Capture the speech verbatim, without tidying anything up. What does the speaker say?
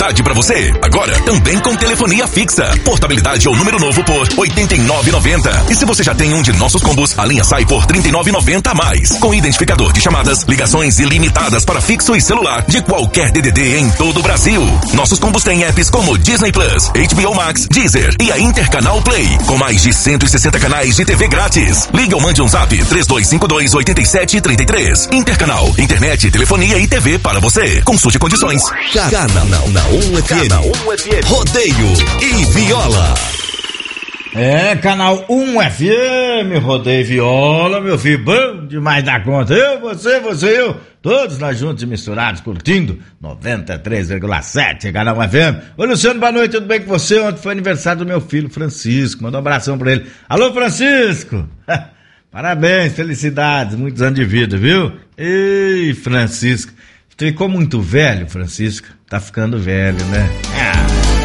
metade pra você. Agora também com telefonia fixa. Portabilidade ou número novo por oitenta e nove reais e noventa centavos. E se você já tem um de nossos combos, a linha sai por trinta e nove reais e noventa centavos a mais. Com identificador de chamadas, ligações ilimitadas para fixo e celular de qualquer D D D em todo o Brasil. Nossos combos têm apps como Disney Plus, H B O Max, Deezer e a Intercanal Play, com mais de cento e sessenta canais de T V grátis. Liga ou mande um zap três dois cinco dois, oito sete três três. Intercanal, internet, telefonia e T V para você. Consulte condições. Canal na um F M. Rodeio e viola. É, canal um F M, rodeio viola, meu filho, bom demais da conta. Eu, você, você, eu, todos nós juntos e misturados, curtindo noventa e três vírgula sete, canal um F M. Ô, Luciano, boa noite, tudo bem com você? Ontem foi aniversário do meu filho, Francisco, manda um abração pra ele. Alô, Francisco! Parabéns, felicidades, muitos anos de vida, viu? Ei, Francisco, ficou muito velho, Francisco, tá ficando velho, né? Ah.